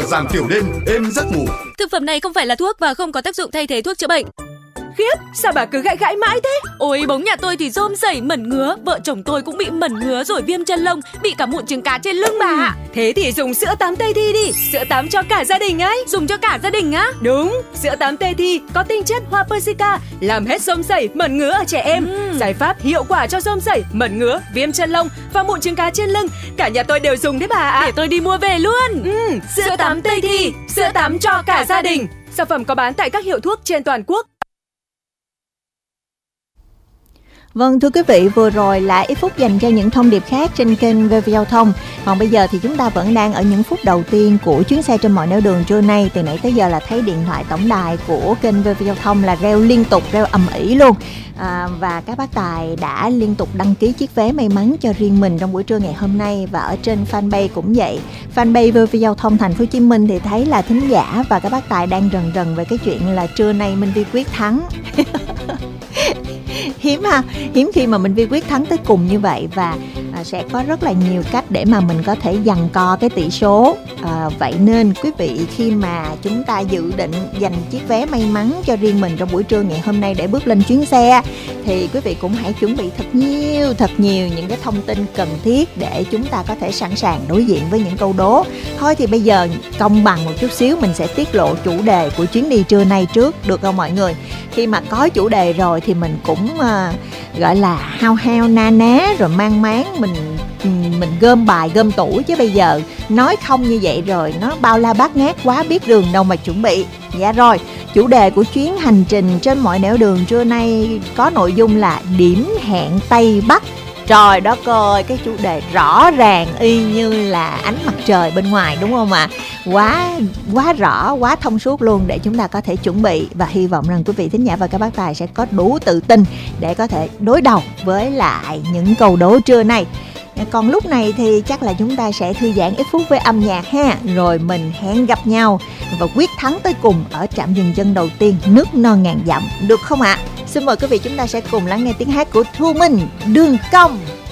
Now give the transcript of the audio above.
giảm tiểu đêm, êm giấc ngủ. Thực phẩm này không phải là thuốc và không có tác dụng thay thế thuốc chữa bệnh. Khiếp, sao bà cứ gãi gãi mãi thế? Ôi, bóng nhà tôi thì rôm sẩy mẩn ngứa, vợ chồng tôi cũng bị mẩn ngứa rồi viêm chân lông, bị cả mụn trứng cá trên lưng bà ạ. Thế thì dùng sữa tắm Tây Thi đi, sữa tắm cho cả gia đình ấy. Dùng cho cả gia đình á? Đúng, sữa tắm Tây Thi có tinh chất hoa Persica, làm hết rôm sẩy, mẩn ngứa ở trẻ em. Giải pháp hiệu quả cho rôm sẩy, mẩn ngứa, viêm chân lông và mụn trứng cá trên lưng. Cả nhà tôi đều dùng đấy bà ạ. Để tôi đi mua về luôn. Sữa tắm Tây Thi, sữa tắm cho cả gia đình. Sản phẩm có bán tại các hiệu thuốc trên toàn quốc. Vâng, thưa quý vị, vừa rồi là ít phút dành cho những thông điệp khác trên kênh VV Giao thông. Còn bây giờ thì chúng ta vẫn đang ở những phút đầu tiên của chuyến xe trên mọi nẻo đường trưa nay. Từ nãy tới giờ là thấy điện thoại tổng đài của kênh VV Giao thông là reo liên tục, reo ầm ĩ luôn. Và các bác tài đã liên tục đăng ký chiếc vé may mắn cho riêng mình trong buổi trưa ngày hôm nay. Và ở trên fanpage cũng vậy. Fanpage VV Giao thông Thành phố Hồ Chí Minh thì thấy là thính giả và các bác tài đang rần rần về cái chuyện là trưa nay Minh Vi quyết thắng. Hiếm ha, hiếm khi mà Minh Vi quyết thắng tới cùng như vậy. Và sẽ có rất là nhiều cách để mà mình có thể giằng co cái tỷ số. Vậy nên quý vị khi mà chúng ta dự định giành chiếc vé may mắn cho riêng mình trong buổi trưa ngày hôm nay để bước lên chuyến xe, thì quý vị cũng hãy chuẩn bị thật nhiều những cái thông tin cần thiết để chúng ta có thể sẵn sàng đối diện với những câu đố. Thôi thì bây giờ công bằng một chút xíu, mình sẽ tiết lộ chủ đề của chuyến đi trưa nay trước, được không mọi người? Khi mà có chủ đề rồi thì mình cũng gọi là hao na ná rồi mang máng, mình gom bài gom tủ, chứ bây giờ nói không như vậy rồi nó bao la bát ngát quá, biết đường đâu mà chuẩn bị. Dạ rồi, chủ đề của chuyến hành trình trên mọi nẻo đường trưa nay có nội dung là điểm hẹn Tây Bắc. Trời đất ơi, cái chủ đề rõ ràng y như là ánh mặt trời bên ngoài, đúng không ạ? Quá rõ, quá thông suốt luôn để chúng ta có thể chuẩn bị. Và hy vọng rằng quý vị thính giả và các bác tài sẽ có đủ tự tin để có thể đối đầu với lại những câu đố trưa nay. Còn lúc này thì chắc là chúng ta sẽ thư giãn ít phút với âm nhạc ha. Rồi mình hẹn gặp nhau và quyết thắng tới cùng ở trạm dừng chân đầu tiên nước non ngàn dặm, được không ạ? Xin mời quý vị chúng ta sẽ cùng lắng nghe tiếng hát của Thu Minh, Đường Cong.